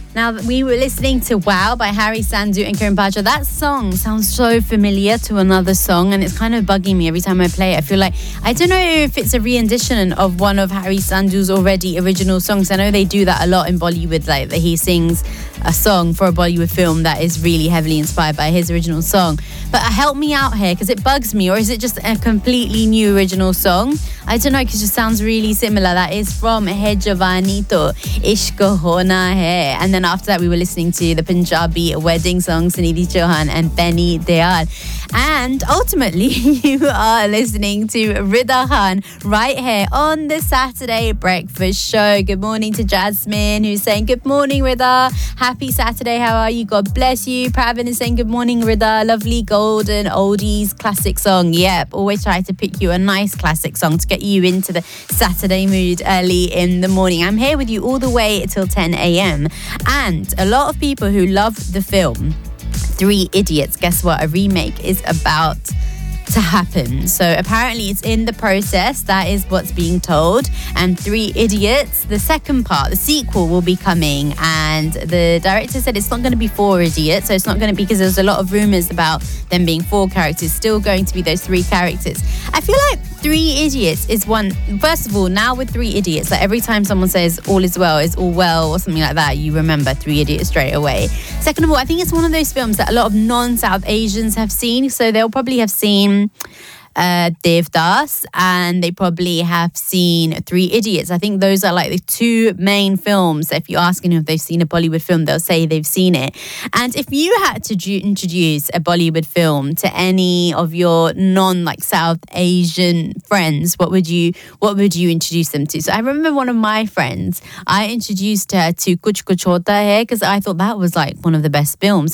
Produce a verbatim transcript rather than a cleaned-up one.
Now, we were listening to Wow by Harry Sandhu and Kiran Bajwa. That song sounds so familiar to another song, and it's kind of bugging me every time I play it. I feel like, I don't know if it's a rendition of one of Harry Sandhu's already original songs. I know they do that a lot in Bollywood, like that he sings a song for a Bollywood film that is really heavily inspired by his original song. But help me out here, because it bugs me, or is it just a completely new original song? I don't know, because it just sounds really similar. That is from Hai Jawani To Ishq Hona Hai. And then after that, we were listening to the Punjabi wedding song, Sunidhi Chauhan and Benny Dayal. And ultimately, you are listening to Rida Khan right here on the Saturday Breakfast Show. Good morning to Jasmine, who's saying, good morning, Rida. Happy Saturday. How are you? God bless you. Pravin is saying, good morning, Rida. Lovely golden oldies classic song. Yep, always try to pick you a nice classic song to get you into the Saturday mood early in the morning. I'm here with you all the way till ten a.m. And a lot of people who love the film Three Idiots, guess what? A remake is about to happen. So apparently it's in the process. That is what's being told. And Three Idiots, the second part, the sequel, will be coming. And the director said it's not going to be four idiots. So it's not going to be, because there's a lot of rumors about them being four characters. Still going to be those three characters. I feel like Three Idiots is one. First of all, now with Three Idiots, like every time someone says all is well, is all well, or something like that, you remember Three Idiots straight away. Second of all, I think it's one of those films that a lot of non-South Asians have seen. So they'll probably have seen uh, Devdas, and they probably have seen Three Idiots. I think those are like the two main films. If you're asking them if they've seen a Bollywood film, they'll say they've seen it. And if you had to ju- introduce a Bollywood film to any of your non like South Asian friends, what would you what would you introduce them to? So I remember one of my friends, I introduced her to Kuch Kuch Hota Hai, because I thought that was like one of the best films.